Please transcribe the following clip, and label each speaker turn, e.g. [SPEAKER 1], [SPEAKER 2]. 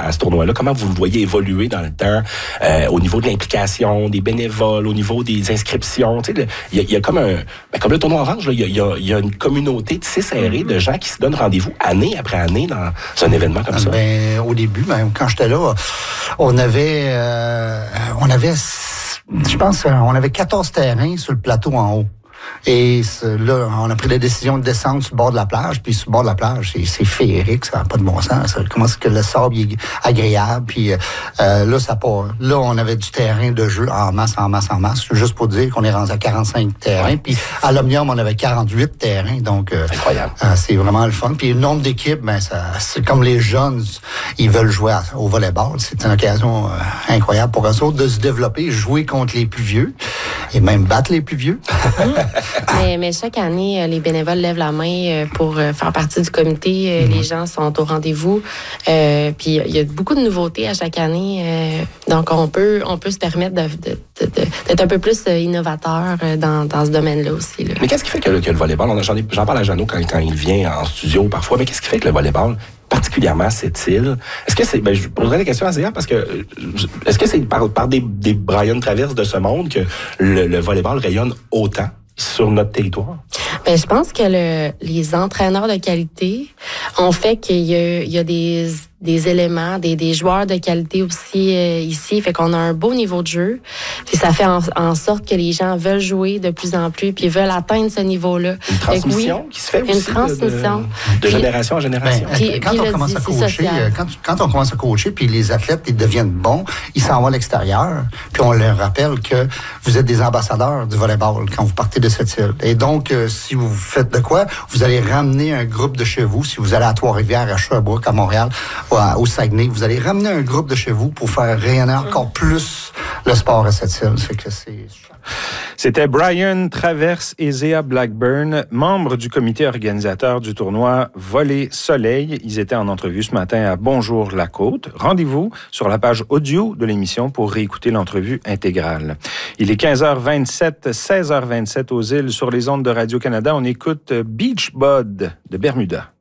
[SPEAKER 1] à ce tournoi-là? Comment vous le voyez évoluer dans le temps au niveau de l'implication, des bénévoles, au niveau des inscriptions? Tu sais, il y a comme comme le tournoi Orange, il y a une communauté tissée serrée de gens qui se donnent rendez-vous année après année dans un événement comme ça.
[SPEAKER 2] Au début, quand j'étais là, on avait 14 terrains sur le plateau en haut. Et là, on a pris la décision de descendre sur le bord de la plage. Puis sur le bord de la plage, c'est féerique, ça n'a pas de bon sens. Comment est-ce que le sable est agréable? Puis là, ça part. Là, on avait du terrain de jeu en masse. Juste pour dire qu'on est rendu à 45 terrains. Puis à l'Omnium, on avait 48 terrains. Donc,
[SPEAKER 1] incroyable.
[SPEAKER 2] C'est vraiment le fun. Puis le nombre d'équipes, c'est comme les jeunes, ils veulent jouer au volleyball. C'est une occasion incroyable pour eux autres de se développer, jouer contre les plus vieux et même battre les plus vieux.
[SPEAKER 3] Mais chaque année, les bénévoles lèvent la main pour faire partie du comité. Les gens sont au rendez-vous. Puis il y a beaucoup de nouveautés à chaque année. Donc on peut se permettre d'être un peu plus innovateur dans ce domaine-là aussi. Là.
[SPEAKER 1] Mais qu'est-ce qui fait que le volleyball, j'en parle à Jeannot quand il vient en studio parfois, mais qu'est-ce qui fait que le volleyball particulièrement cette-île? Est-ce que c'est... je poserais la question à Zéa parce que... Est-ce que c'est par des Brian Traverse de ce monde que le volleyball rayonne autant sur notre territoire?
[SPEAKER 3] Je pense que les entraîneurs de qualité ont fait qu'il y a des éléments, des joueurs de qualité aussi ici. Fait qu'on a un beau niveau de jeu. Puis ça fait en sorte que les gens veulent jouer de plus en plus puis veulent atteindre ce niveau-là.
[SPEAKER 1] Une transmission qui se fait aussi.
[SPEAKER 3] Une transmission.
[SPEAKER 1] De génération en génération.
[SPEAKER 2] Quand on commence à coacher, puis les athlètes ils deviennent bons, ils s'en vont à l'extérieur. Puis on leur rappelle que vous êtes des ambassadeurs du volleyball quand vous partez de cette île. Et donc, si vous faites de quoi, vous allez ramener un groupe de chez vous. Si vous allez à Trois-Rivières, à Sherbrooke, à Montréal, au Saguenay, vous allez ramener un groupe de chez vous pour faire rayonner encore plus le sport à cette île.
[SPEAKER 4] C'était Brian Traverse et Zéa Blackburn, membres du comité organisateur du tournoi Volley Soleil. Ils étaient en entrevue ce matin à Bonjour la Côte. Rendez-vous sur la page audio de l'émission pour réécouter l'entrevue intégrale. Il est 15h27, 16h27 aux îles sur les ondes de Radio-Canada. On écoute Beach Bud de Bermuda.